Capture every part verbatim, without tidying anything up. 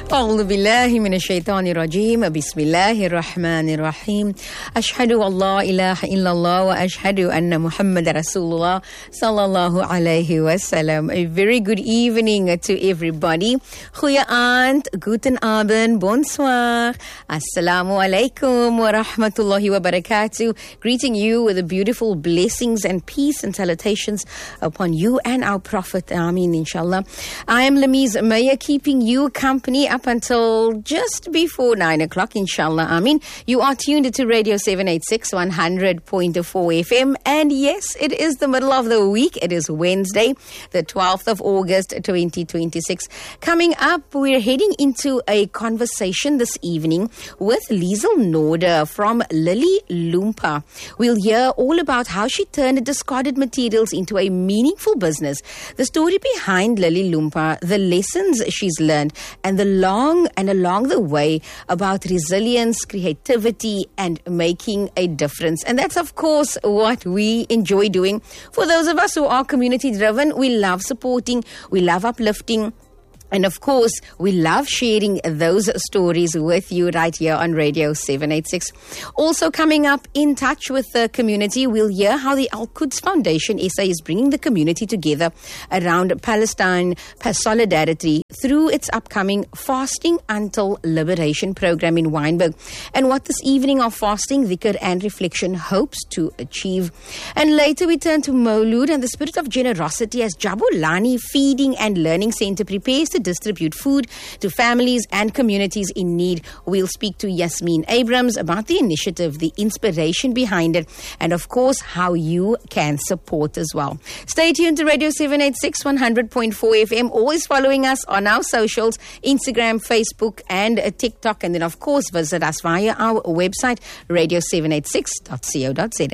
أعوذ بالله من الشيطان الرجيم بسم الله الرحمن الرحيم أشهد أن لا إله إلا الله وأشهد أن محمد رسول الله صلى الله عليه wasallam. A very good evening to everybody. Goeieaand, guten Abend, bonsoir, assalamu alaikum wa rahmatullahi wa barakatuh. Greeting you with the beautiful blessings and peace and salutations upon you and our Prophet. Ameen, inshallah. I am Lamiz Maya, keeping you company up until just before nine o'clock, inshallah. Ameen. You are tuned to Radio seven eighty-six, one hundred point four F M. And yes, it is the middle of the week. It is Wednesday, the twelfth of August, twenty twenty-six. Coming up, we're heading into a conversation this evening with Liesl Noorde from Lily Loompa. We'll hear all about how she turned discarded materials into a meaningful business, the story behind Lily Loompa, the lessons she's learned, and the long and along the way about resilience, creativity, and making a difference. And that's, of course, what we enjoy doing. For those of us who are community driven, we love supporting, we love uplifting. And of course, we love sharing those stories with you right here on Radio seven eighty-six. Also coming up, in touch with the community, we'll hear how the Al-Quds Foundation S A is bringing the community together around Palestine solidarity through its upcoming Fasting Until Liberation program in Wynberg, and what this evening of fasting, dhikr and reflection hopes to achieve. And later we turn to Maulud and the spirit of generosity as Jabulani Feeding and Learning Center prepares to distribute food to families and communities in need. We'll speak to Yasmin Abrams about the initiative, the inspiration behind it, and of course, how you can support as well. Stay tuned to Radio seven eighty-six, one hundred point four F M. Always following us on our socials, Instagram, Facebook, and TikTok. And then, of course, visit us via our website, radio seven eighty-six dot co dot za.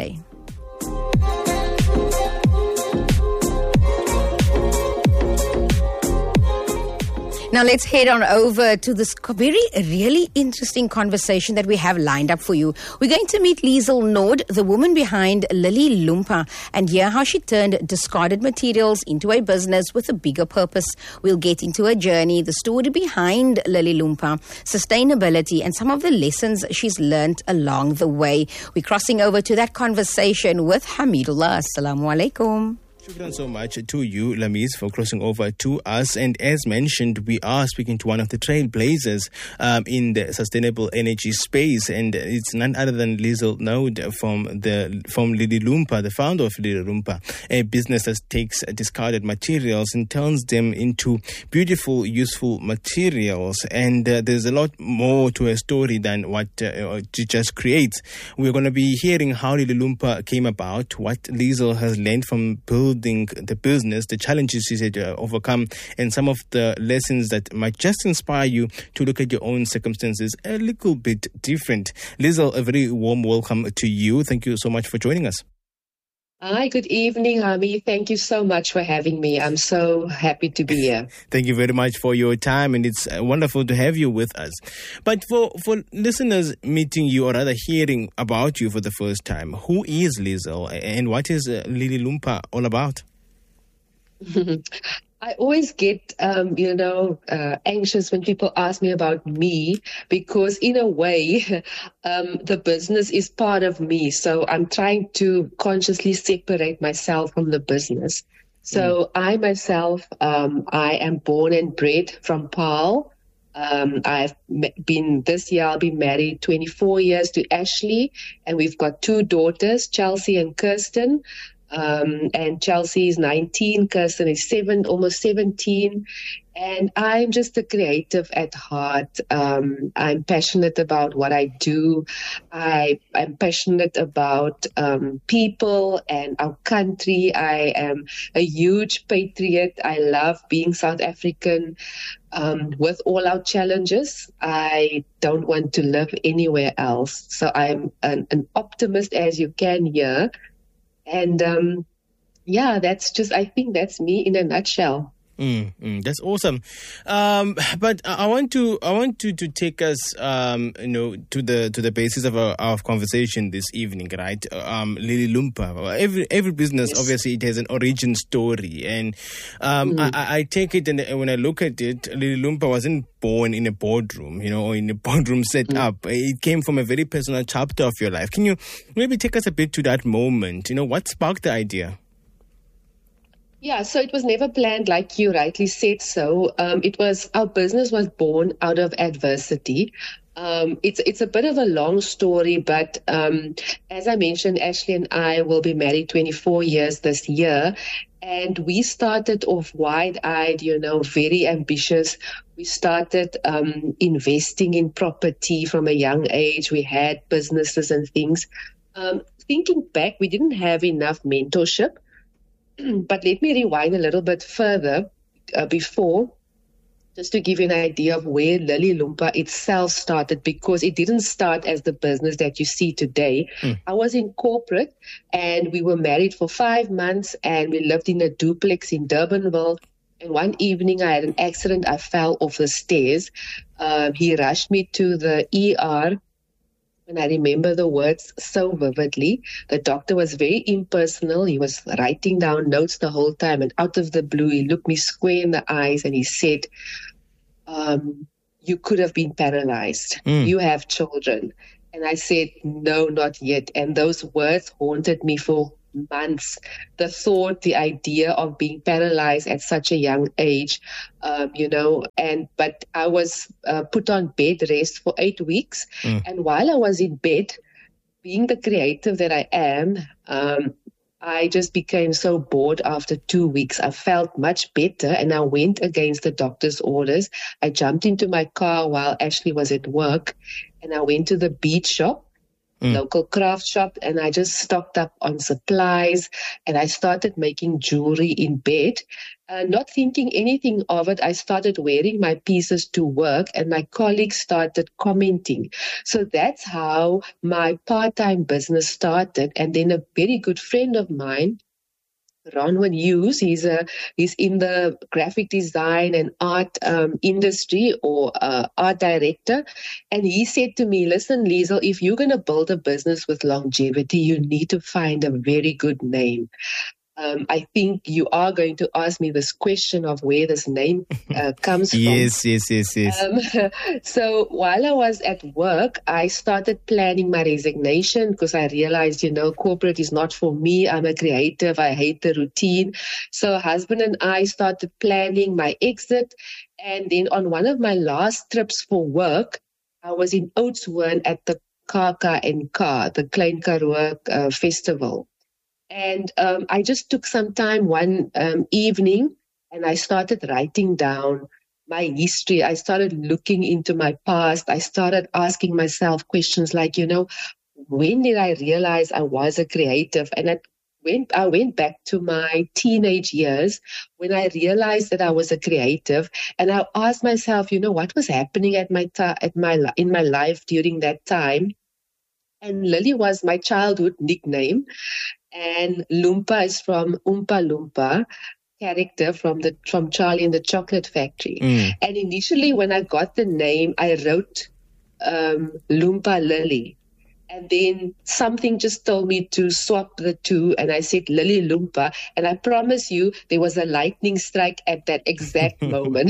Now let's head on over to this very, really interesting conversation that we have lined up for you. We're going to meet Liesl Noorde, the woman behind Lily Loompa, and hear how she turned discarded materials into a business with a bigger purpose. We'll get into her journey, the story behind Lily Loompa, sustainability, and some of the lessons she's learned along the way. We're crossing over to that conversation with Hamidullah. Assalamu alaikum. Shukran so much to you, Lamiz, for crossing over to us. And as mentioned, we are speaking to one of the trailblazers um, in the sustainable energy space. And it's none other than Liesl Noorde from the from Lily Loompa, the founder of Lily Loompa, a business that takes discarded materials and turns them into beautiful, useful materials. And uh, there's a lot more to a story than what uh, she just creates. We're going to be hearing how Lily Loompa came about, what Liesl has learned from building the business, the challenges she's had to overcome, and some of the lessons that might just inspire you to look at your own circumstances a little bit different. Liesl, a very warm welcome to you. Thank you so much for joining us. Hi, good evening, Hami. Thank you so much for having me. I'm so happy to be here. Thank you very much for your time, and it's wonderful to have you with us. But for, for listeners meeting you, or rather hearing about you for the first time, who is Liesl, and what is uh, Lily Loompa all about? I always get, um, you know, uh, anxious when people ask me about me, because in a way, um, the business is part of me. So I'm trying to consciously separate myself from the business. So mm. I myself, um, I am born and bred from Paarl. Um, I've been, this year I'll be married twenty-four years to Ashley, and we've got two daughters, Chelsea and Kirsten. Um, and Chelsea is nineteen, Kirsten is seven, almost seventeen. And I'm just a creative at heart. Um, I'm passionate about what I do. I, I'm passionate about um, people and our country. I am a huge patriot. I love being South African. Um, with all our challenges, I don't want to live anywhere else. So I'm an, an optimist, as you can hear. And um, yeah, that's just, I think that's me in a nutshell. Mm, mm, that's awesome, um, but I want to I want to, to take us um, you know to the to the basis of our, our conversation this evening, right? Um, Lily Lumpa. Every every business, yes, obviously it has an origin story, and um, mm. I, I take it, and when I look at it, Lily Lumpa wasn't born in a boardroom, you know, or in a boardroom setup. Mm. It came from a very personal chapter of your life. Can you maybe take us a bit to that moment? You know, what sparked the idea? Yeah, so it was never planned, like you rightly said. So um, it was, our business was born out of adversity. Um, it's it's a bit of a long story, but um, as I mentioned, Ashley and I will be married twenty-four years this year. And we started off wide-eyed, you know, very ambitious. We started um, investing in property from a young age. We had businesses and things. Um, thinking back, we didn't have enough mentorship. But let me rewind a little bit further uh, before, just to give you an idea of where Lily Lumpa itself started, because it didn't start as the business that you see today. Mm. I was in corporate, and we were married for five months, and we lived in a duplex in Durbanville. And one evening I had an accident. I fell off the stairs. Um, he rushed me to the E R. And I remember the words so vividly. The doctor was very impersonal. He was writing down notes the whole time. And out of the blue, he looked me square in the eyes and he said, um, you could have been paralyzed. Mm. You have children. And I said, no, not yet. And those words haunted me for months. The thought, the idea of being paralyzed at such a young age, um, you know, and but I was uh, put on bed rest for eight weeks. Mm. And while I was in bed, being the creative that I am, um, I just became so bored after two weeks. I felt much better and I went against the doctor's orders. I jumped into my car while Ashley was at work and I went to the bead shop. Mm. Local craft shop, and I just stocked up on supplies and I started making jewelry in bed, uh, not thinking anything of it. I started wearing my pieces to work and my colleagues started commenting. So that's how my part-time business started. And then a very good friend of mine, Ronwin Hughes, he's a he's in the graphic design and art um, industry, or uh, art director, and he said to me, "Listen, Liesl, if you're going to build a business with longevity, you need to find a very good name." Um, I think you are going to ask me this question of where this name uh, comes from. Yes, yes, yes, yes. Um, so while I was at work, I started planning my resignation because I realized, you know, corporate is not for me. I'm a creative. I hate the routine. So husband and I started planning my exit. And then on one of my last trips for work, I was in Oudtshoorn at the Kaka and Ka, the Klein Karoo uh, festival. And um, I just took some time one um, evening and I started writing down my history. I started looking into my past. I started asking myself questions like, you know, when did I realize I was a creative? And I went, I went back to my teenage years when I realized that I was a creative. And I asked myself, you know, what was happening at my ta- at my in my life during that time? And Lily was my childhood nickname. And Lumpa is from Oompa Loompa, character from the from Charlie and the Chocolate Factory. Mm. And initially when I got the name, I wrote um, Loompa Lily. And then something just told me to swap the two, and I said Lily Lumpa. And I promise you, there was a lightning strike at that exact moment.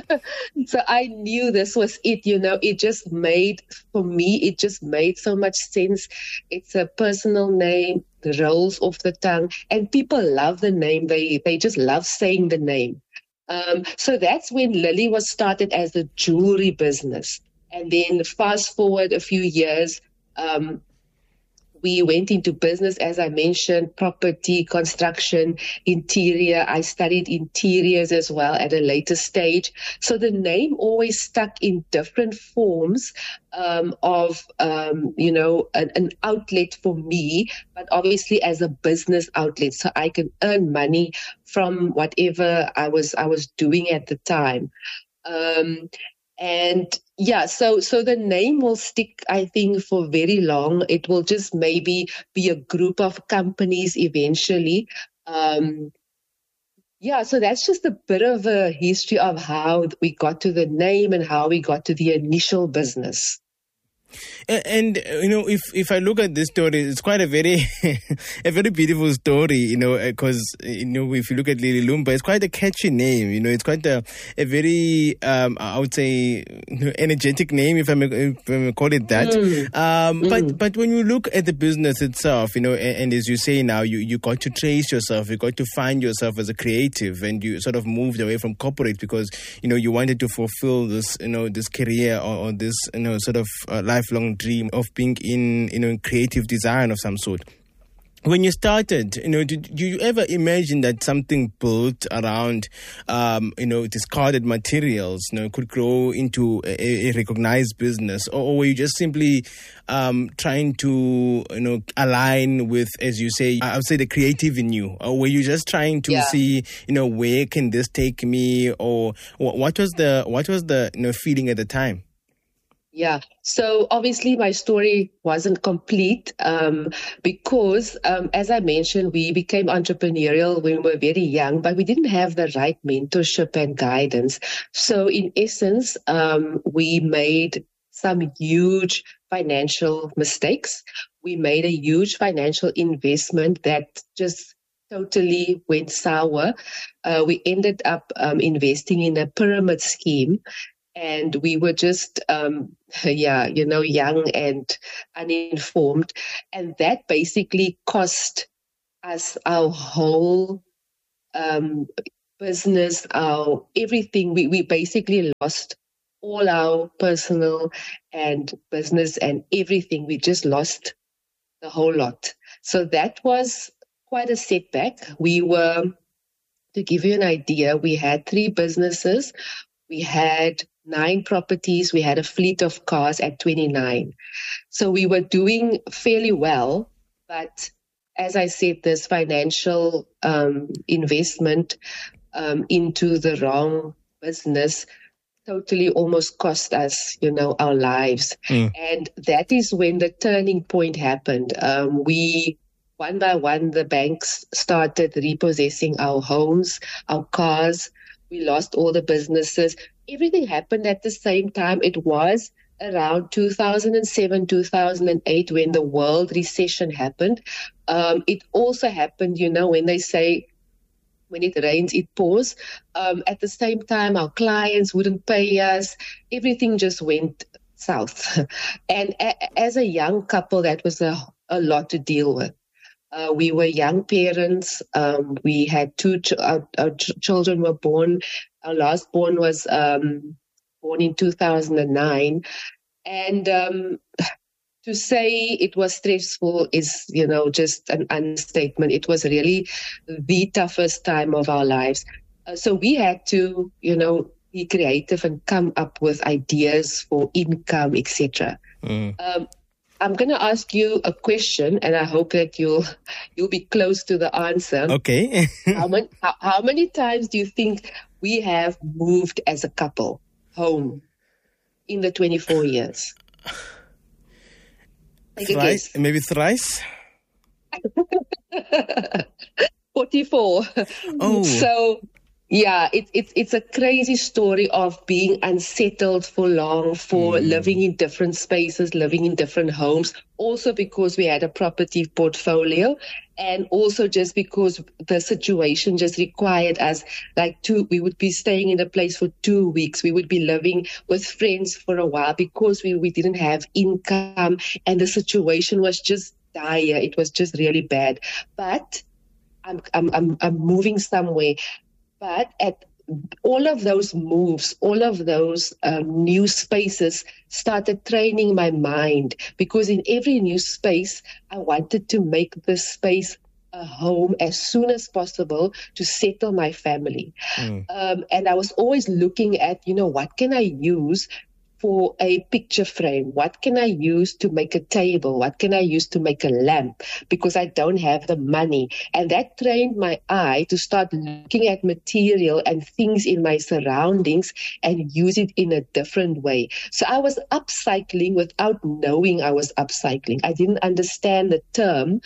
So I knew this was it, you know. It just made, for me, it just made so much sense. It's a personal name, the rolls off the tongue, and people love the name. They they just love saying the name. Um, so that's when Lily was started as a jewelry business. And then fast forward a few years, Um, we went into business, as I mentioned, property, construction, interior. I studied interiors as well at a later stage. So the name always stuck in different forms um, of, um, you know, an, an outlet for me, but obviously as a business outlet, so I can earn money from whatever I was I was doing at the time. Um, And yeah, so so the name will stick, I think, for very long. It will just maybe be a group of companies eventually. Um, Yeah, so that's just a bit of a history of how we got to the name and how we got to the initial business. And, you know, if, if I look at this story, it's quite a very a very beautiful story, you know, because, you know, if you look at Lily Lumba, it's quite a catchy name, you know, it's quite a, a very, um, I would say, you know, energetic name, if I may, if I may call it that. Mm. Um, mm. But but when you look at the business itself, you know, and, and as you say now, you, you got to trace yourself, you got to find yourself as a creative, and you sort of moved away from corporate because, you know, you wanted to fulfill this, you know, this career or, or this, you know, sort of uh, lifelong dream of being in, you know, creative design of some sort. When you started, you know, did, did you ever imagine that something built around, um, you know, discarded materials, you know, could grow into a, a recognized business, or, or were you just simply um, trying to, you know, align with, as you say, I would say the creative in you, or were you just trying to yeah. see, you know, where can this take me, or what was the what was the you know feeling at the time? Yeah. So obviously my story wasn't complete um, because, um, as I mentioned, we became entrepreneurial when we were very young, but we didn't have the right mentorship and guidance. So in essence, um, we made some huge financial mistakes. We made a huge financial investment that just totally went sour. Uh, we ended up um, investing in a pyramid scheme. And we were just, um, yeah, you know, young and uninformed. And that basically cost us our whole um, business, our everything. We, we basically lost all our personal and business and everything. We just lost the whole lot. So that was quite a setback. We were, to give you an idea, we had three businesses. We had nine properties. We had a fleet of cars at twenty-nine. So we were doing fairly well. But as I said, this financial um, investment um, into the wrong business totally almost cost us, you know, our lives. Mm. And that is when the turning point happened. Um, we, one by one, the banks started repossessing our homes, our cars. We lost all the businesses. Everything happened at the same time. It was around two thousand seven, two thousand eight when the world recession happened. Um, it also happened, you know, when they say, when it rains, it pours. Um, at the same time, our clients wouldn't pay us. Everything just went south. And a- as a young couple, that was a, a lot to deal with. Uh, we were young parents. Um, we had two, ch- our, our ch- children were born. Our last born was um, born in two thousand nine. And um, to say it was stressful is, you know, just an understatement. It was really the toughest time of our lives. Uh, so we had to, you know, be creative and come up with ideas for income, et cetera. Mm. Um, I'm going to ask you a question, and I hope that you'll you'll be close to the answer. Okay. how, many, how, how many times do you think we have moved as a couple home in the twenty-four years? Take thrice, maybe thrice. forty-four. Oh. So. Yeah, it, it, it's a crazy story of being unsettled for long, for mm. living in different spaces, living in different homes, also because we had a property portfolio, and also just because the situation just required us, like two, we would be staying in a place for two weeks. We would be living with friends for a while because we, we didn't have income, and the situation was just dire. It was just really bad. But I'm, I'm, I'm, I'm moving somewhere. But at all of those moves, all of those um, new spaces started training my mind, because in every new space, I wanted to make this space a home as soon as possible to settle my family. Mm. Um, and I was always looking at, you know, what can I use for a picture frame? What can I use to make a table? What can I use to make a lamp? Because I don't have the money. And that trained my eye to start looking at material and things in my surroundings and use it in a different way. So I was upcycling without knowing I was upcycling. I didn't understand the term,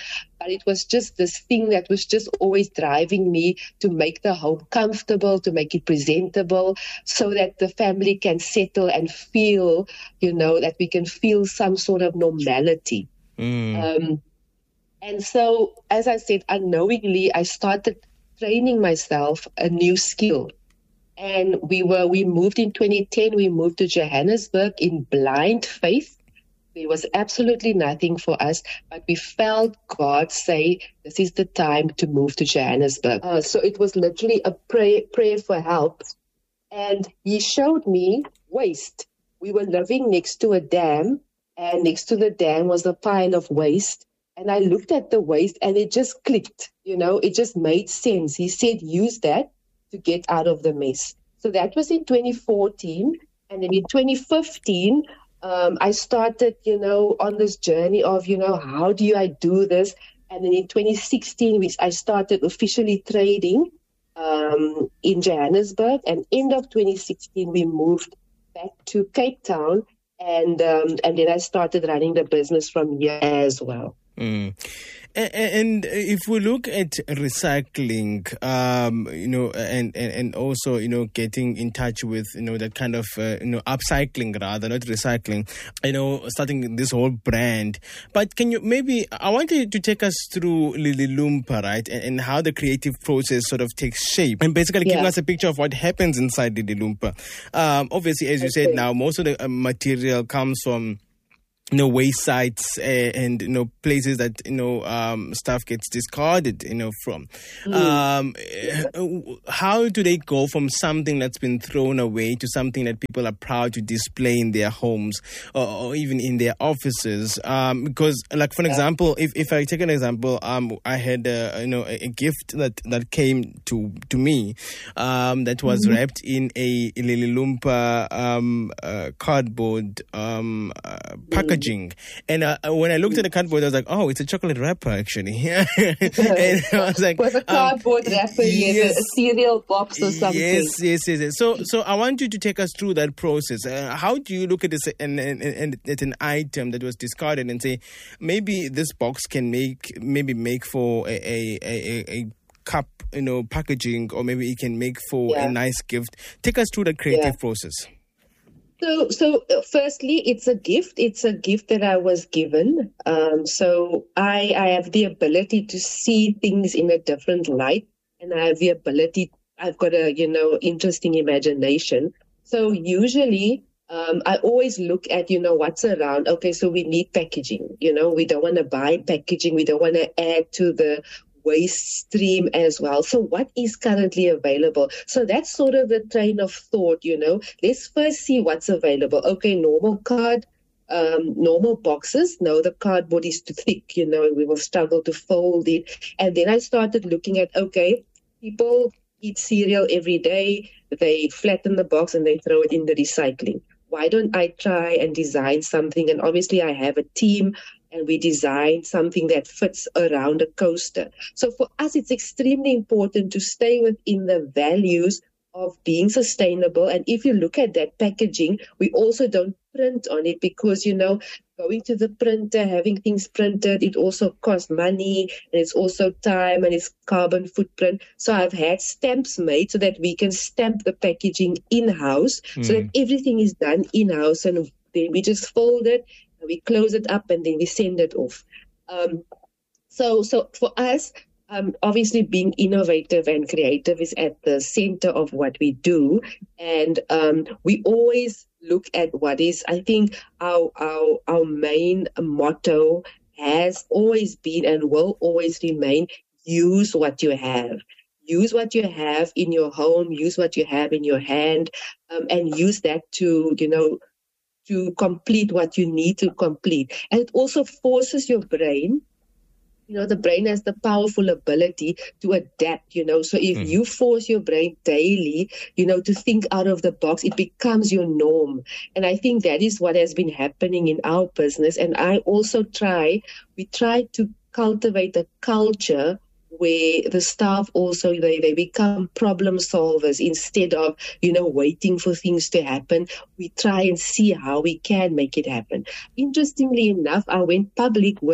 But it was just this thing that was just always driving me to make the home comfortable, to make it presentable, so that the family can settle and feel, you know, that we can feel some sort of normality. Mm. Um, and so, as I said, unknowingly, I started training myself a new skill. And we were, we moved in twenty ten, we moved to Johannesburg in blind faith. There was absolutely nothing for us, but we felt God say, this is the time to move to Johannesburg. Uh, so it was literally a prayer, prayer for help. And he showed me waste. We were living next to a dam, and next to the dam was a pile of waste. And I looked at the waste and it just clicked, you know, it just made sense. He said, use that to get out of the mess. So that was in twenty fourteen. And then in twenty fifteen, um, I started, you know, on this journey of, you know, how do I do this? And then in twenty sixteen, we, I started officially trading um, in Johannesburg. And end of twenty sixteen, we moved back to Cape Town. And, um, and then I started running the business from here as well. Mm. And if we look at recycling, um, you know, and, and, and also, you know, getting in touch with, you know, that kind of, uh, you know, upcycling rather, not recycling, you know, starting this whole brand. But can you maybe, I want you to take us through Lili Lumpa, right? And, and how the creative process sort of takes shape and basically Yeah. giving us a picture of what happens inside Lili Lumpa. Um, obviously, as you Okay. said now, most of the uh, material comes from, you know, waste sites uh, and, you know, places that, you know, um, stuff gets discarded, you know, from. Mm. Um, uh, how do they go from something that's been thrown away to something that people are proud to display in their homes or, or even in their offices? Um, because, like, for an Yeah. example, if, if I take an example, um, I had, uh, you know, a, a gift that, that came to, to me um, that was Mm-hmm. wrapped in a Lili Lumpa um, uh, cardboard um, uh, packaging. And uh, when I looked at the cardboard, I was like, oh, it's a chocolate wrapper, actually. And I was like, With a cardboard um, wrapper, yes, yes. a cereal box or something. Yes, yes, yes, yes. So, so I want you to take us through that process. Uh, how do you look at this and, and, and at an item that was discarded and say, maybe this box can make, maybe make for a, a, a, a cup, you know, packaging, or maybe it can make for Yeah. a nice gift. Take us through the creative Yeah. process. So, so uh, firstly, it's a gift. It's a gift that I was given. Um, so I, I have the ability to see things in a different light, and I have the ability. I've got a, you know, interesting imagination. So usually, um, I always look at, you know, what's around. Okay, so we need packaging. You know, we don't want to buy packaging. We don't want to add to the waste stream as well. So what is currently available? So that's sort of the train of thought, you know. Let's first see what's available. Okay, normal card, um, normal boxes. No, the cardboard is too thick, you know, we will struggle to fold it. And then I started looking at, okay, people eat cereal every day. They flatten the box and they throw it in the recycling. Why don't I try and design something? And obviously I have a team, and we designed something that fits around a coaster. So for us, it's extremely important to stay within the values of being sustainable. And if you look at that packaging, we also don't print on it because, you know, going to the printer, having things printed, it also costs money, and it's also time, and it's carbon footprint. So I've had stamps made so that we can stamp the packaging in-house, mm. so that everything is done in-house, and then we just fold it, we close it up, and then we send it off. Um, so, so for us, um, obviously being innovative and creative is at the center of what we do. And um, we always look at what is, I think our, our, our main motto has always been and will always remain, use what you have. Use what you have in your home, use what you have in your hand, um, and use that to, you know, to complete what you need to complete. And it also forces your brain, you know, the brain has the powerful ability to adapt, you know. So if mm. you force your brain daily, you know, to think out of the box, it becomes your norm. And I think that is what has been happening in our business. And I also try, we try to cultivate a culture where the staff also, they, they become problem solvers instead of, you know, waiting for things to happen. We try and see how we can make it happen. Interestingly enough, I went public with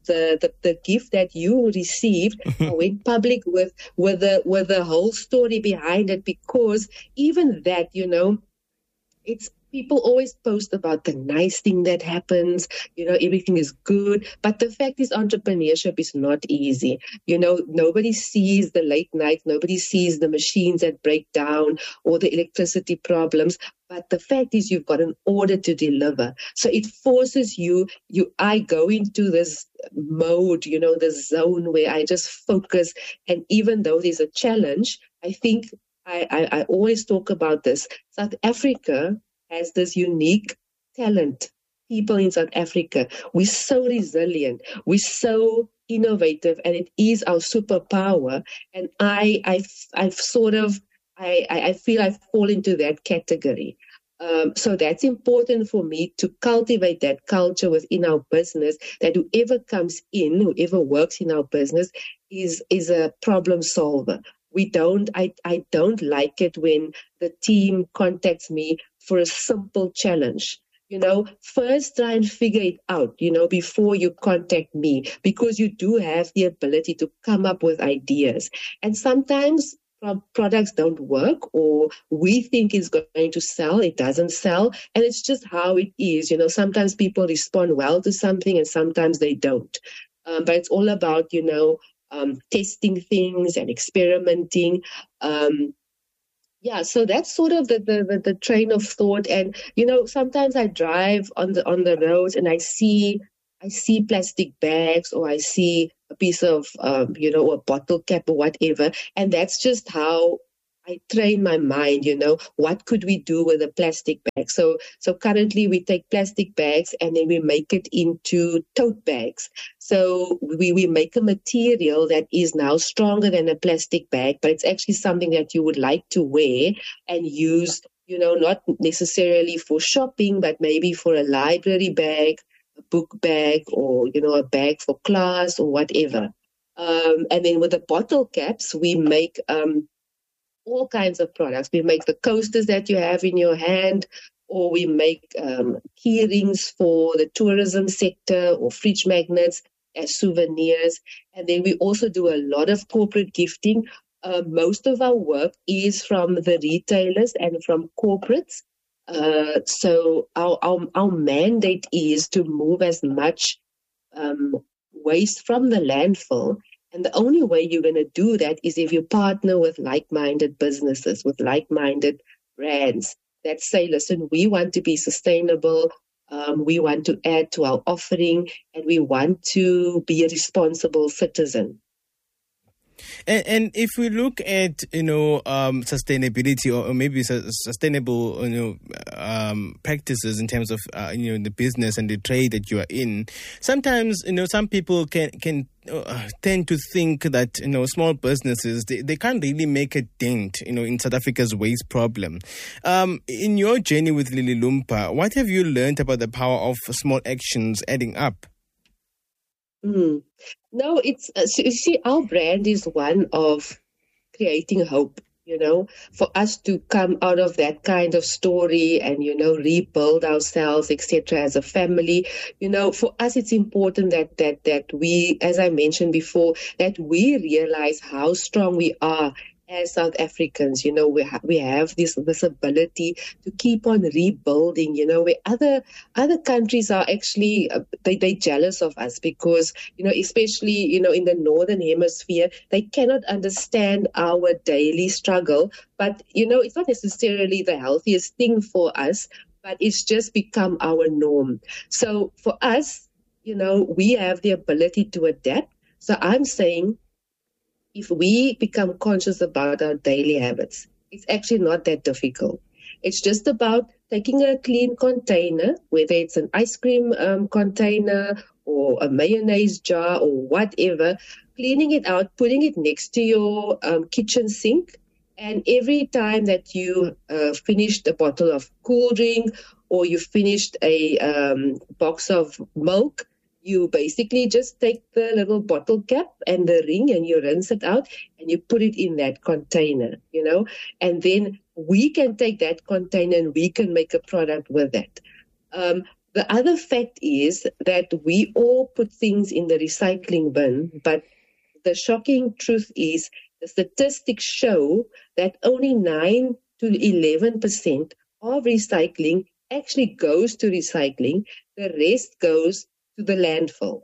the, the, the gift that you received, I went public with, with the, with the whole story behind it, because even that, you know, it's, people always post about the nice thing that happens, you know, everything is good. But the fact is, entrepreneurship is not easy. You know, nobody sees the late night, nobody sees the machines that break down or the electricity problems. But the fact is, you've got an order to deliver. So it forces you, you, I go into this mode, you know, this zone where I just focus. And even though there's a challenge, I think I, I, I always talk about this. South Africa has this unique talent. People in South Africa, we're so resilient, we're so innovative, and it is our superpower. And I, I, I've sort of, I, I feel I fall into that category. Um, so that's important for me to cultivate that culture within our business, that whoever comes in, whoever works in our business is, is a problem solver. We don't, I, I don't like it when the team contacts me for a simple challenge. You know, first try and figure it out, you know, before you contact me, because you do have the ability to come up with ideas. And sometimes products don't work, or we think it's going to sell, it doesn't sell. And it's just how it is. You know, sometimes people respond well to something and sometimes they don't. Um, but it's all about, you know, um, testing things and experimenting. Um, Yeah, so that's sort of the, the, the, the train of thought. And, you know, sometimes I drive on the on the roads and I see I see plastic bags, or I see a piece of, um, you know, a bottle cap or whatever. And that's just how I train my mind, you know, what could we do with a plastic bag? So so currently we take plastic bags and then we make it into tote bags. So we, we make a material that is now stronger than a plastic bag, but it's actually something that you would like to wear and use, you know, not necessarily for shopping, but maybe for a library bag, a book bag, or, you know, a bag for class or whatever. Um, and then with the bottle caps, we make um, all kinds of products. We make the coasters that you have in your hand, or we make um, key rings for the tourism sector, or fridge magnets as souvenirs. And then we also do a lot of corporate gifting. Uh, most of our work is from the retailers and from corporates. Uh, so our, our our mandate is to move as much um, waste from the landfill. And the only way you're going to do that is if you partner with like-minded businesses, with like-minded brands that say, listen, we want to be sustainable, um, we want to add to our offering, and we want to be a responsible citizen. And, and if we look at, you know, um, sustainability, or, or maybe su- sustainable, you know, um, practices in terms of, uh, you know, the business and the trade that you are in, sometimes, you know, some people can can uh, tend to think that, you know, small businesses, they, they can't really make a dent, you know, in South Africa's waste problem. Um, in your journey with Lili Lumpa, what have you learned about the power of small actions adding up? Mm. No, it's, uh, so you see, our brand is one of creating hope, you know, for us to come out of that kind of story and, you know, rebuild ourselves, et cetera, as a family. You know, for us, it's important that, that, that we, as I mentioned before, that we realize how strong we are as South Africans. You know, we ha- we have this this ability to keep on rebuilding. You know, where other other countries are actually uh, they they jealous of us because, you know, especially, you know, in the northern hemisphere, they cannot understand our daily struggle. But, you know, it's not necessarily the healthiest thing for us, but it's just become our norm. So for us, you know, we have the ability to adapt. So I'm saying, if we become conscious about our daily habits, it's actually not that difficult. It's just about taking a clean container, whether it's an ice cream um, container or a mayonnaise jar or whatever, cleaning it out, putting it next to your um, kitchen sink. And every time that you uh, finished a bottle of cool drink or you finished a um, box of milk, you basically just take the little bottle cap and the ring and you rinse it out and you put it in that container, you know, and then we can take that container and we can make a product with that. Um, the other fact is that we all put things in the recycling bin, but the shocking truth is the statistics show that only nine to eleven percent of recycling actually goes to recycling. The rest goes to the landfill.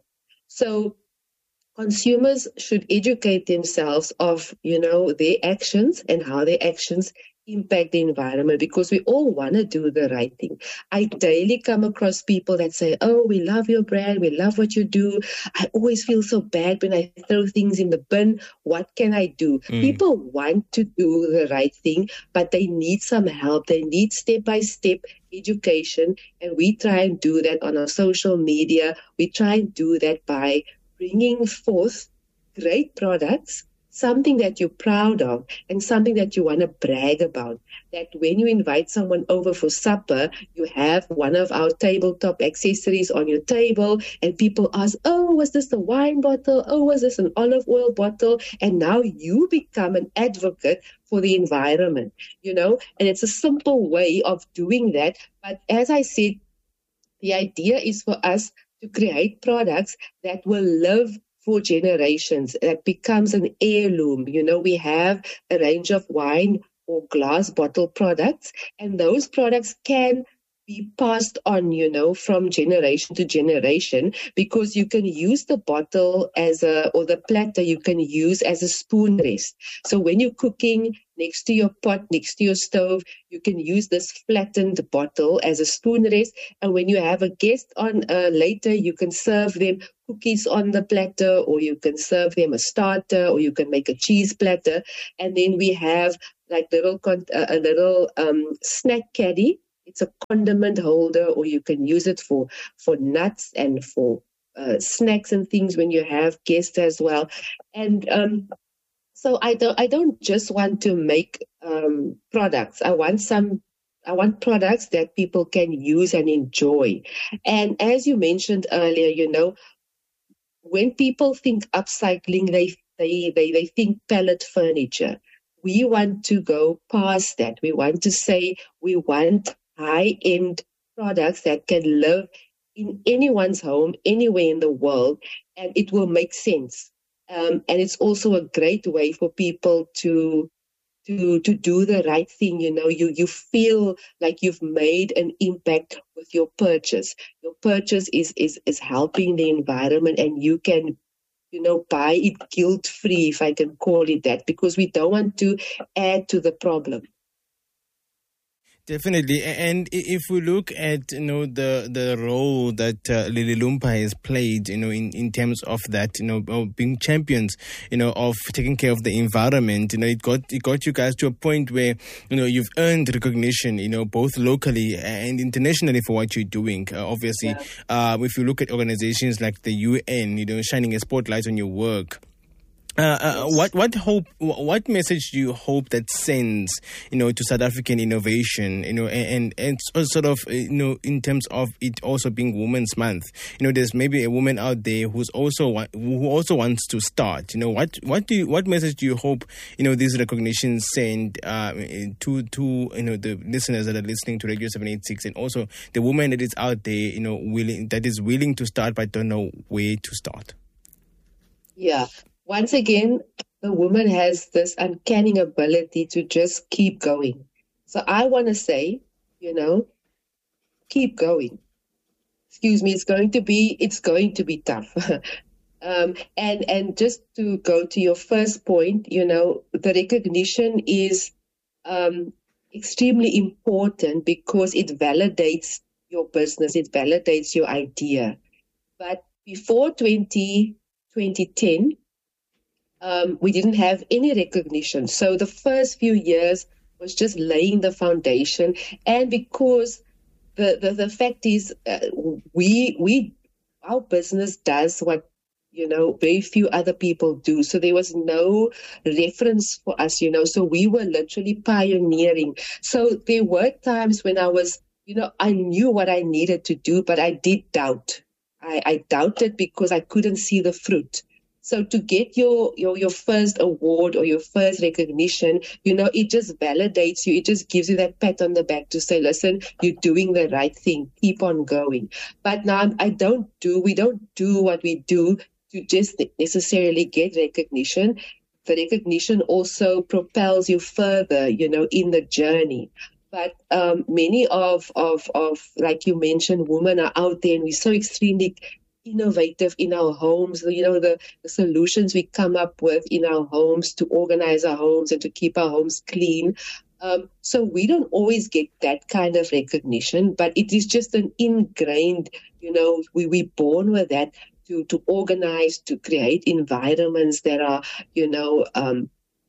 So consumers should educate themselves of, you know, their actions and how their actions impact the environment, because we all want to do the right thing. I daily come across people that say, oh, we love your brand, we love what you do. I always feel so bad when I throw things in the bin. What can I do? Mm. People want to do the right thing, but they need some help. They need step-by-step education, and we try and do that on our social media. We try and do that by bringing forth great products, something that you're proud of and something that you want to brag about. That when you invite someone over for supper, you have one of our tabletop accessories on your table and people ask, oh, was this a wine bottle? Oh, was this an olive oil bottle? And now you become an advocate for the environment, you know, and it's a simple way of doing that. But as I said, the idea is for us to create products that will live for generations, that becomes an heirloom. You know, we have a range of wine or glass bottle products, and those products can be passed on, you know, from generation to generation, because you can use the bottle as a, or the platter you can use as a spoon rest. So when you're cooking next to your pot, next to your stove, you can use this flattened bottle as a spoon rest. And when you have a guest on uh, later, you can serve them cookies on the platter, or you can serve them a starter, or you can make a cheese platter. And then we have like little con- uh, a little um, snack caddy. It's a condiment holder, or you can use it for, for nuts and for uh, snacks and things when you have guests as well. And um, so I don't I don't just want to make um, products. I want some I want products that people can use and enjoy. And as you mentioned earlier, you know, when people think upcycling, they they they, they think pallet furniture. We want to go past that. We want to say we want high-end products that can live in anyone's home, anywhere in the world, and it will make sense. Um, and it's also a great way for people to to to do the right thing. You know, you you feel like you've made an impact with your purchase. Your purchase is is is helping the environment, and you can, you know, buy it guilt-free, if I can call it that, because we don't want to add to the problem. Definitely, and if we look at, you know, the the role that uh, Lili Lumpa has played, you know, in, in terms of that, you know, of being champions, you know, of taking care of the environment, you know, it got it got you guys to a point where, you know, you've earned recognition, you know, both locally and internationally for what you're doing. Uh, obviously, yeah. uh, if you look at organizations like the U N, you know, shining a spotlight on your work. Uh, uh, what what hope? What message do you hope that sends, you know, to South African innovation, you know, and and, and sort of, you know, in terms of it also being Women's Month, you know, there's maybe a woman out there who's also who also wants to start. You know, what what do you, what message do you hope, you know, these recognitions send uh, to to you know the listeners that are listening to Radio seven eighty-six, and also the woman that is out there, you know, willing that is willing to start but don't know where to start? Yeah. Once again, the woman has this uncanny ability to just keep going. So I want to say, you know, keep going. Excuse me, it's going to be, it's going to be tough. um, and, and just to go to your first point, you know, the recognition is um, extremely important because it validates your business, it validates your idea. But before twenty ten, Um, we didn't have any recognition. So the first few years was just laying the foundation. And because the, the, the fact is, uh, we, we, our business does what, you know, very few other people do. So there was no reference for us, you know, so we were literally pioneering. So there were times when I was, you know, I knew what I needed to do, but I did doubt. I, I doubted because I couldn't see the fruit. So to get your, your, your first award or your first recognition, you know, it just validates you. It just gives you that pat on the back to say, listen, you're doing the right thing. Keep on going. But now I don't do, we don't do what we do to just necessarily get recognition. The recognition also propels you further, you know, in the journey. But um, many of, of, of, like you mentioned, women are out there and we're so extremely innovative in our homes. You know, the, the solutions we come up with in our homes to organize our homes and to keep our homes clean. Um, so we don't always get that kind of recognition, but it is just an ingrained, you know, we, we're born with that to, to organize, to create environments that are, you know, um,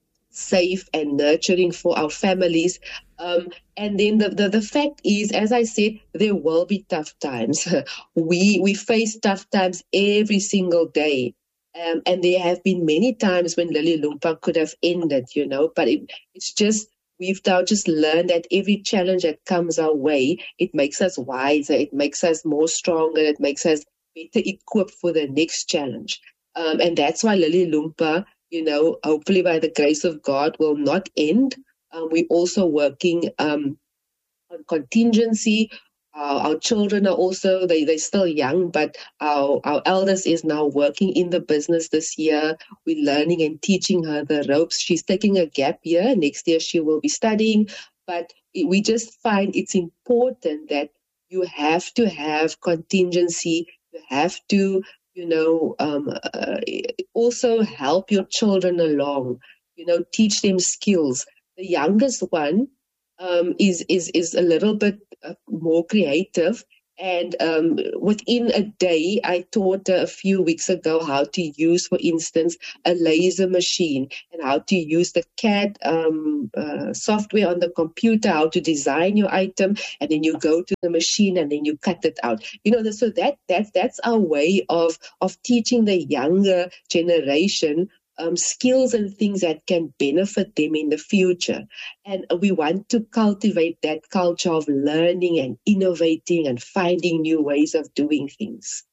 safe and nurturing for our families. Um, and then the, the, the fact is, as I said, there will be tough times. we we face tough times every single day. Um, and there have been many times when Lily Lumpa could have ended, you know, but it, it's just, we've now just learned that every challenge that comes our way, it makes us wiser, it makes us more stronger, it makes us better equipped for the next challenge. Um, and that's why Lily Lumpa, you know, hopefully by the grace of God, will not end. Um, we're also working um, on contingency. Uh, our children are also, they, they're still young, but our, our eldest is now working in the business this year. We're learning and teaching her the ropes. She's taking a gap year. Next year she will be studying. But it, we just find it's important that you have to have contingency. You have to, you know, um, uh, also help your children along, you know, teach them skills. The youngest one um, is, is, is a little bit uh, more creative. And um, within a day, I taught her a few weeks ago how to use, for instance, a laser machine and how to use the C A D um, uh, software on the computer, how to design your item, and then you go to the machine and then you cut it out. You know, so that that's that's our way of of teaching the younger generation Um, skills and things that can benefit them in the future. And we want to cultivate that culture of learning and innovating and finding new ways of doing things.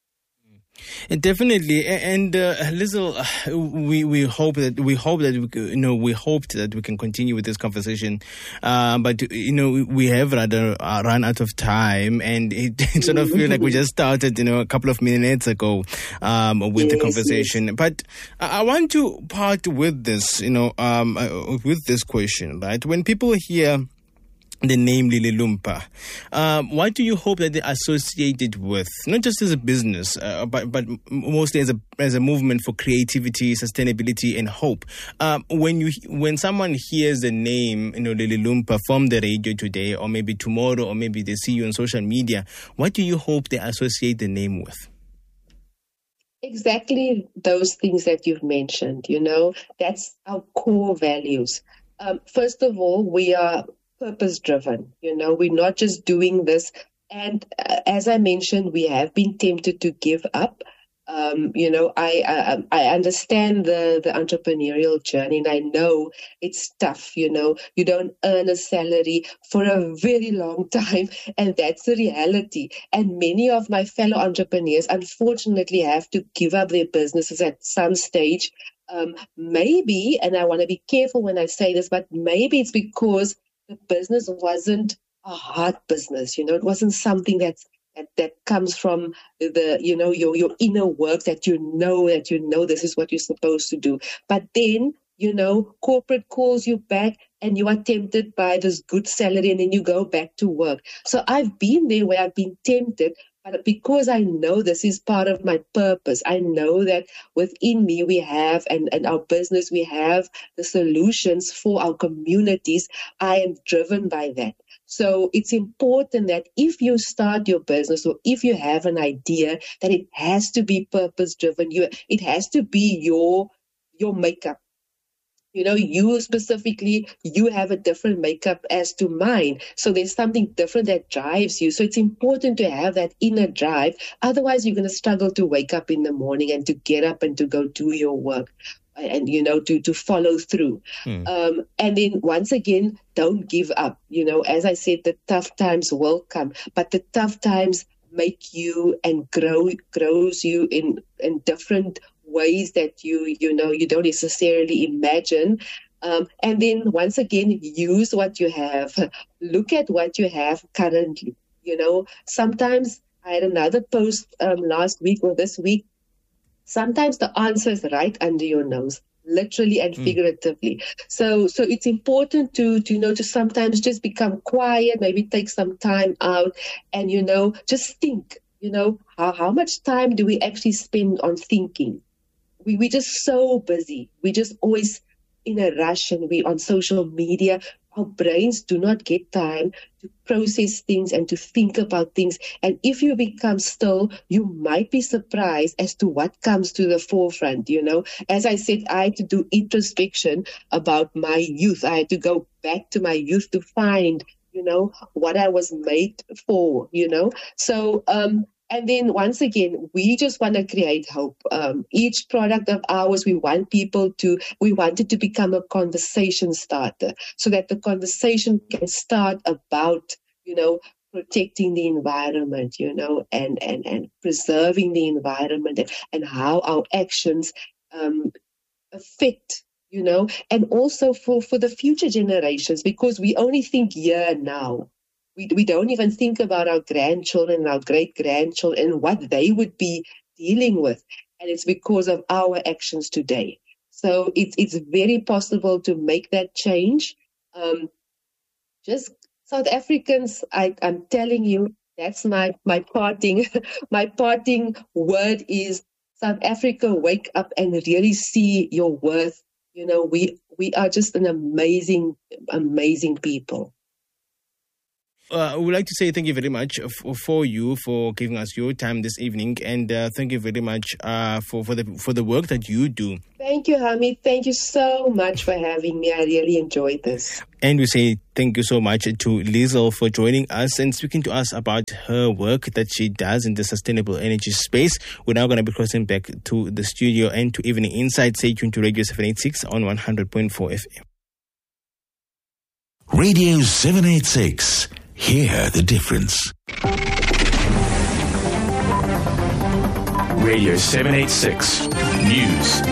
Definitely, and uh, Lizzle, we we hope that we hope that we, you know we hoped that we can continue with this conversation, uh, but you know we have rather uh, run out of time, and it, it sort of feels like we just started, you know, a couple of minutes ago um, with yes, the conversation. Yes. But I want to part with this, you know, um, uh, with this question, right? When people hear the name Lily Lumpa, um, what do you hope that they associate it with? Not just as a business, uh, but but mostly as a as a movement for creativity, sustainability, and hope. Um, when you when someone hears the name, you know, Lily Lumpa from the radio today, or maybe tomorrow, or maybe they see you on social media, what do you hope they associate the name with? Exactly those things that you've mentioned. You know, that's our core values. Um, first of all, we are purpose-driven. You know, we're not just doing this. And uh, as I mentioned, we have been tempted to give up. Um, you know, I, I I understand the, the entrepreneurial journey, and I know it's tough. You know, you don't earn a salary for a very long time, and that's the reality. And many of my fellow entrepreneurs, unfortunately, have to give up their businesses at some stage. Um, maybe, and I want to be careful when I say this, but maybe it's because the business wasn't a hard business. You know, it wasn't something that's That, that comes from the, you know, your, your inner work that you know, that you know this is what you're supposed to do. But then, you know, corporate calls you back and you are tempted by this good salary and then you go back to work. So I've been there where I've been tempted, but because I know this is part of my purpose, I know that within me we have, and, and our business, we have the solutions for our communities. I am driven by that. So it's important that if you start your business or if you have an idea, that it has to be purpose-driven. You, it has to be your, your makeup. You know, you specifically, you have a different makeup as to mine. So there's something different that drives you. So it's important to have that inner drive. Otherwise, you're going to struggle to wake up in the morning and to get up and to go do your work. And, you know, to, to follow through. Hmm. Um, and then once again, don't give up. You know, as I said, the tough times will come, but the tough times make you and grow, grows you in, in different ways that you, you know, you don't necessarily imagine. Um, and then once again, use what you have. Look at what you have currently. You know, sometimes I had another post um, last week or this week. Sometimes the answer is right under your nose, literally and figuratively. Mm. So, so it's important to, to, you know, to sometimes just become quiet, maybe take some time out and, you know, just think, you know, how, how much time do we actually spend on thinking? We, we're just so busy. We just always in a rush and we on social media. Our brains do not get time to process things and to think about things. And if you become still, you might be surprised as to what comes to the forefront, you know. As I said, I had to do introspection about my youth. I had to go back to my youth to find, you know, what I was made for, you know. So, um, and then once again, we just want to create hope. Um, each product of ours, we want people to, we want it to become a conversation starter so that the conversation can start about, you know, protecting the environment, you know, and, and, and preserving the environment and, and how our actions um, affect, you know, and also for, for the future generations, because we only think here now. We, we don't even think about our grandchildren, our great-grandchildren, and what they would be dealing with. And it's because of our actions today. So it's it's very possible to make that change. Um, just South Africans, I, I'm telling you, that's my, my parting, my parting word is South Africa, wake up and really see your worth. You know, we, we are just an amazing, amazing people. Uh, I would like to say thank you very much f- for you for giving us your time this evening, and uh, thank you very much uh, for, for the for the work that you do. Thank you, Hamid. Thank you so much for having me. I really enjoyed this. And we say thank you so much to Liesl for joining us and speaking to us about her work that she does in the sustainable energy space. We're now going to be crossing back to the studio and to Evening Insight. Stay tuned to Radio seven eighty-six on one hundred point four F M. Radio seven eighty-six. Hear the difference. Radio seven eighty-six News.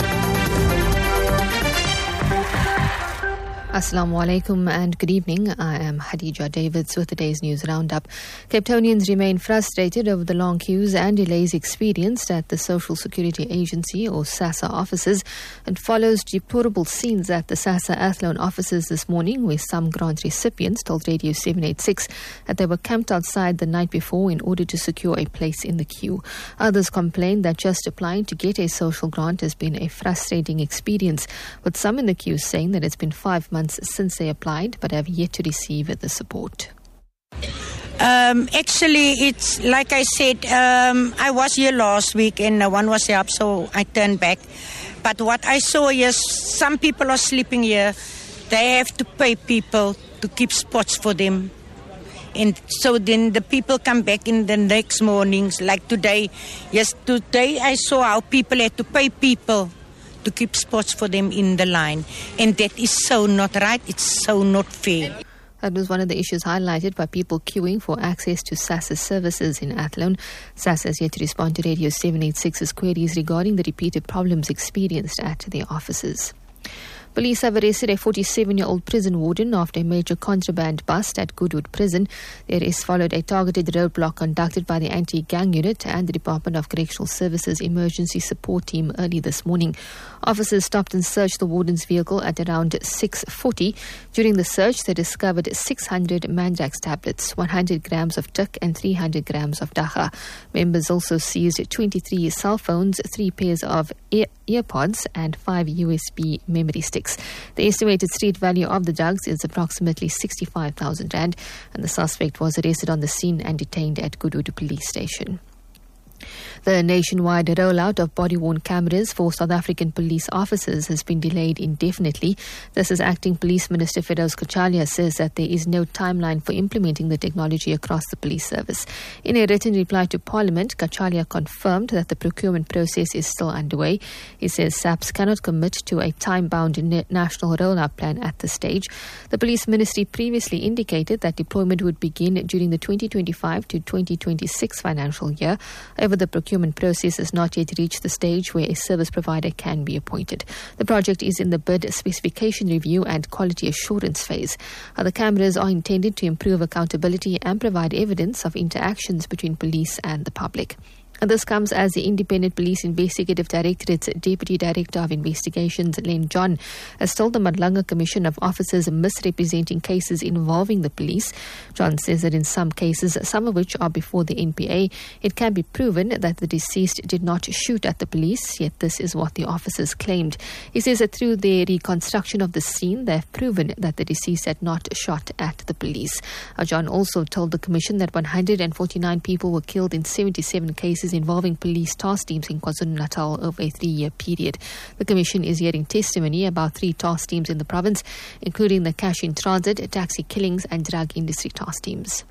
Assalamu alaikum and good evening. I am Hadija Davids with today's news roundup. Cape Townians remain frustrated over the long queues and delays experienced at the Social Security Agency or SASSA offices. It follows deplorable scenes at the SASSA Athlone offices this morning, where some grant recipients told Radio seven eighty-six that they were camped outside the night before in order to secure a place in the queue. Others complained that just applying to get a social grant has been a frustrating experience, with some in the queue saying that it's been five months since they applied but have yet to receive the support. Um, actually, it's like I said, um, I was here last week and no one was here, so I turned back. But what I saw is some people are sleeping here. They have to pay people to keep spots for them. And so then the people come back in the next mornings, like today. Yes, today I saw how people had to pay people to keep spots for them in the line. And that is so not right. It's so not fair. That was one of the issues highlighted by people queuing for access to SASSA's services in Athlone. SASSA has yet to respond to Radio seven eighty-six's queries regarding the repeated problems experienced at their offices. Police have arrested a forty-seven-year-old prison warden after a major contraband bust at Goodwood Prison. The arrest followed a targeted roadblock conducted by the Anti-Gang Unit and the Department of Correctional Services Emergency Support Team early this morning. Officers stopped and searched the warden's vehicle at around six forty. During the search, they discovered six hundred Mandrax tablets, one hundred grams of tuk and three hundred grams of dacha. Members also seized twenty-three cell phones, three pairs of ear- earpods and five U S B memory sticks. The estimated street value of the drugs is approximately sixty-five thousand rand, and the suspect was arrested on the scene and detained at Goodwood Police Station. The nationwide rollout of body-worn cameras for South African police officers has been delayed indefinitely. This is Acting Police Minister Firdaus Kachalia says that there is no timeline for implementing the technology across the police service. In a written reply to Parliament, Kachalia confirmed that the procurement process is still underway. He says SAPS cannot commit to a time-bound na- national rollout plan at this stage. The Police Ministry previously indicated that deployment would begin during the twenty twenty-five to twenty twenty-six financial year. However, However, the procurement process has not yet reached the stage where a service provider can be appointed. The project is in the bid specification review and quality assurance phase. Uh, the cameras are intended to improve accountability and provide evidence of interactions between police and the public. And this comes as the Independent Police Investigative Directorate's Deputy Director of Investigations, Len John, has told the Madlanga Commission of officers misrepresenting cases involving the police. John says that in some cases, some of which are before the N P A, it can be proven that the deceased did not shoot at the police, yet this is what the officers claimed. He says that through their reconstruction of the scene, they have proven that the deceased had not shot at the police. Uh, John also told the Commission that one hundred forty-nine people were killed in seventy-seven cases involving police task teams in KwaZulu-Natal over a three-year period. The Commission is hearing testimony about three task teams in the province, including the cash in transit, taxi killings and drug industry task teams.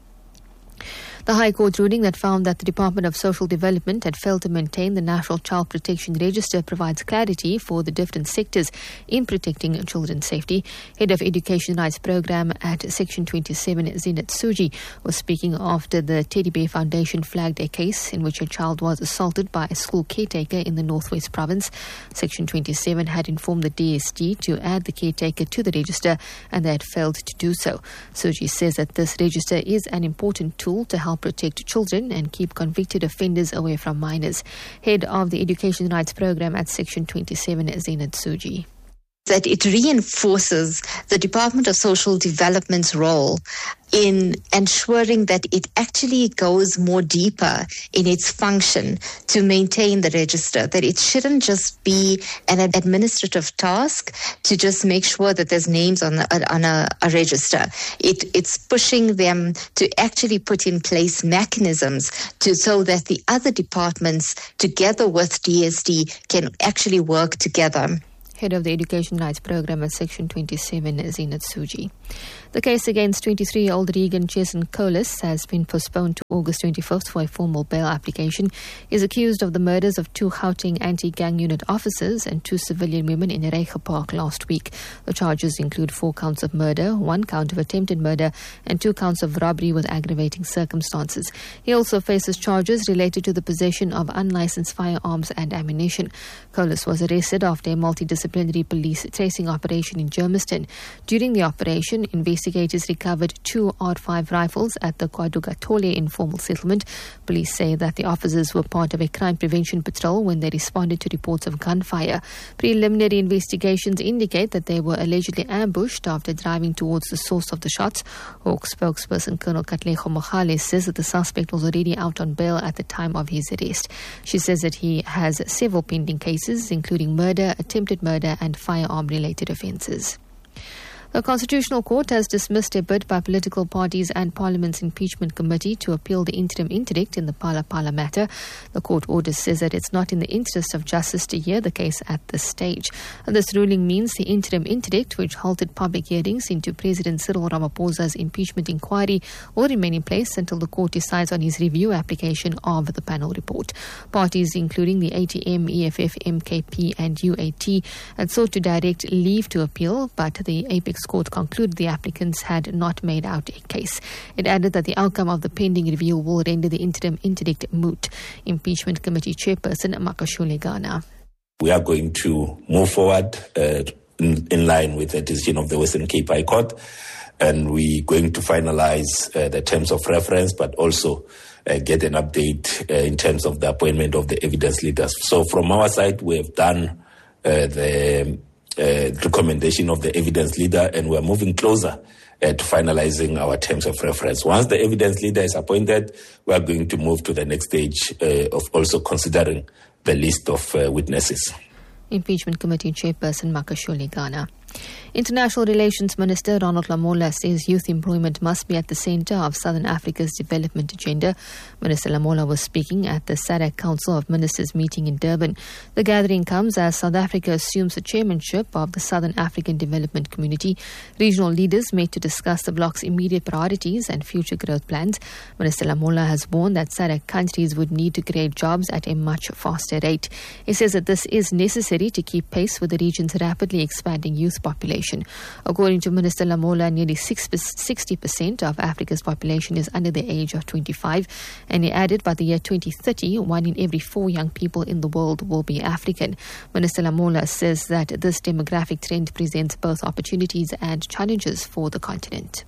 The High Court ruling that found that the Department of Social Development had failed to maintain the National Child Protection Register provides clarity for the different sectors in protecting children's safety. Head of Education Rights Program at Section twenty-seven, Zinat Suji, was speaking after the Teddy Bear Foundation flagged a case in which a child was assaulted by a school caretaker in the Northwest Province. Section twenty-seven had informed the D S D to add the caretaker to the register, and they had failed to do so. Suji says that this register is an important tool to help protect children and keep convicted offenders away from minors. Head of the Education Rights Program at Section twenty-seven, Zinat Suji. That it reinforces the Department of Social Development's role in ensuring that it actually goes more deeper in its function to maintain the register, that it shouldn't just be an administrative task to just make sure that there's names on, a, on a, a register. It, it's pushing them to actually put in place mechanisms to so that the other departments, together with D S D, can actually work together. Head of the Education Rights Program at Section twenty-seven, Zinat Suji. The case against twenty-three-year-old Regan Cheson Colas has been postponed to August twenty-fifth for a formal bail application. He is accused of the murders of two Gauteng anti-gang unit officers and two civilian women in Reiger Park last week. The charges include four counts of murder, one count of attempted murder, and two counts of robbery with aggravating circumstances. He also faces charges related to the possession of unlicensed firearms and ammunition. Colas was arrested after a multidisciplinary police tracing operation in Germiston. During the operation, investigators recovered two R five rifles at the Kwadugatole informal settlement. Police say that the officers were part of a crime prevention patrol when they responded to reports of gunfire. Preliminary investigations indicate that they were allegedly ambushed after driving towards the source of the shots. Hawk spokesperson Colonel Katlego Mogale says that the suspect was already out on bail at the time of his arrest. She says that he has several pending cases, including murder, attempted murder, and firearm-related offences. The Constitutional Court has dismissed a bid by political parties and Parliament's impeachment committee to appeal the interim interdict in the Phala Phala matter. The court order says that it's not in the interest of justice to hear the case at this stage. And this ruling means the interim interdict, which halted public hearings into President Cyril Ramaphosa's impeachment inquiry, will remain in place until the court decides on his review application of the panel report. Parties including the A T M, E F F, M K P and U A T had sought to direct leave to appeal, but the Apex Court concluded the applicants had not made out a case. It added that the outcome of the pending review will render the interim interdict moot. Impeachment Committee Chairperson Makashule Ghana. We are going to move forward uh, in, in line with the decision of the Western Cape High Court, and we're going to finalize uh, the terms of reference, but also uh, get an update uh, in terms of the appointment of the evidence leaders. So from our side, we have done uh, the Uh, recommendation of the evidence leader, and we're moving closer uh, to finalizing our terms of reference. Once the evidence leader is appointed, we are going to move to the next stage uh, of also considering the list of uh, witnesses. Impeachment Committee Chairperson Makashule Ghana. International Relations Minister Ronald Lamola says youth employment must be at the centre of Southern Africa's development agenda. Minister Lamola was speaking at the S A D C Council of Ministers meeting in Durban. The gathering comes as South Africa assumes the chairmanship of the Southern African Development Community. Regional leaders met to discuss the bloc's immediate priorities and future growth plans. Minister Lamola has warned that S A D C countries would need to create jobs at a much faster rate. He says that this is necessary to keep pace with the region's rapidly expanding youth Africa's population. According to Minister Lamola, nearly sixty percent of Africa's population is under the age of twenty-five, and he added by the year twenty thirty, one in every four young people in the world will be African. Minister Lamola says that this demographic trend presents both opportunities and challenges for the continent.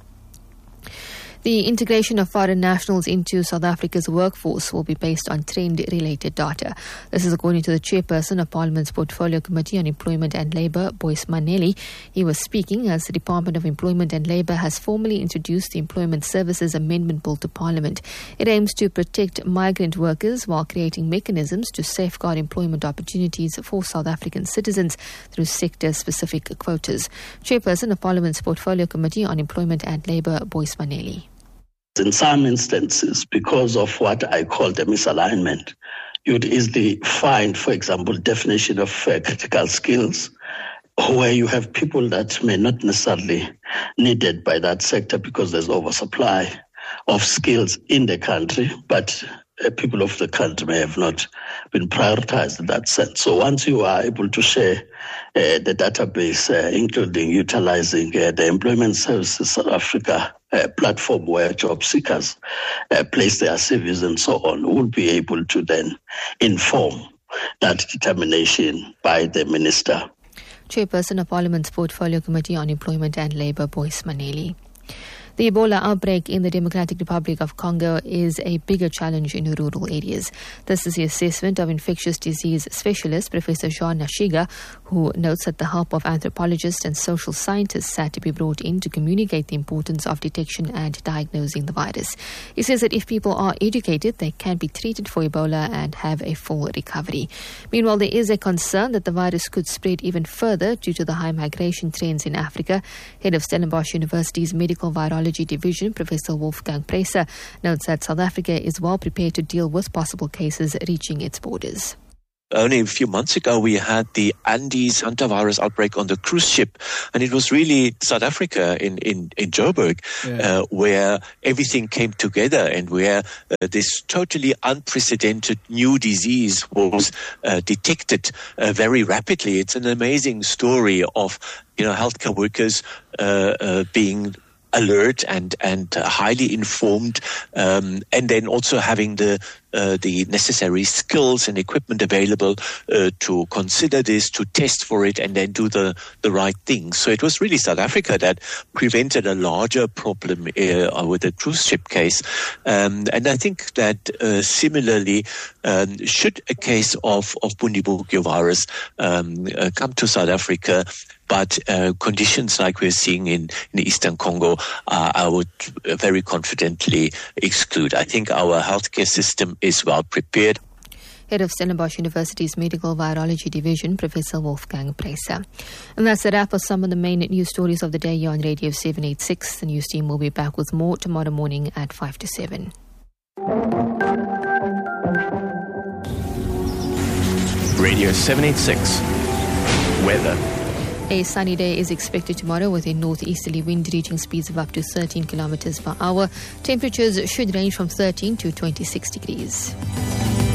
The integration of foreign nationals into South Africa's workforce will be based on trend-related data. This is according to the chairperson of Parliament's Portfolio Committee on Employment and Labour, Boyce Maneli. He was speaking as the Department of Employment and Labour has formally introduced the Employment Services Amendment Bill to Parliament. It aims to protect migrant workers while creating mechanisms to safeguard employment opportunities for South African citizens through sector-specific quotas. Chairperson of Parliament's Portfolio Committee on Employment and Labour, Boyce Maneli. In some instances, because of what I call the misalignment, you'd easily find, for example, definition of uh, critical skills, where you have people that may not necessarily needed by that sector because there's oversupply of skills in the country, but uh, people of the country may have not been prioritized in that sense. So once you are able to share uh, the database, uh, including utilizing uh, the Employment Services South Africa uh, platform where job seekers uh, place their C Vs and so on, we'll be able to then inform that determination by the minister. Chairperson of Parliament's Portfolio Committee on Employment and Labour, Boyce Maneli. The Ebola outbreak in the Democratic Republic of Congo is a bigger challenge in rural areas. This is the assessment of infectious disease specialist Professor Jean Nashiga, who notes that the help of anthropologists and social scientists had to be brought in to communicate the importance of detection and diagnosing the virus. He says that if people are educated, they can be treated for Ebola and have a full recovery. Meanwhile, there is a concern that the virus could spread even further due to the high migration trends in Africa. Head of Stellenbosch University's Medical Virology Division, Professor Wolfgang Preisser, notes that South Africa is well prepared to deal with possible cases reaching its borders. Only a few months ago, we had the Andes hantavirus outbreak on the cruise ship, and it was really South Africa in, in, in Joburg, yeah. uh, where everything came together and where uh, this totally unprecedented new disease was uh, detected uh, very rapidly. It's an amazing story of, you know, healthcare workers uh, uh, being alert and and uh, highly informed, um, and then also having the uh, the necessary skills and equipment available uh, to consider this, to test for it, and then do the the right thing. So it was really South Africa that prevented a larger problem uh, with the cruise ship case, um, and I think that uh, similarly, um, should a case of of Bundibugyo virus um, uh, come to South Africa, but uh, conditions like we're seeing in, in Eastern Congo, uh, I would very confidently exclude. I think our healthcare system is well prepared. Head of Stellenbosch University's Medical Virology Division, Professor Wolfgang Preisser. And that's a wrap of some of the main news stories of the day here on Radio seven eighty-six. The news team will be back with more tomorrow morning at five to seven. Radio seven eighty-six. Weather. A sunny day is expected tomorrow with a northeasterly wind reaching speeds of up to thirteen kilometers per hour. Temperatures should range from thirteen to twenty-six degrees.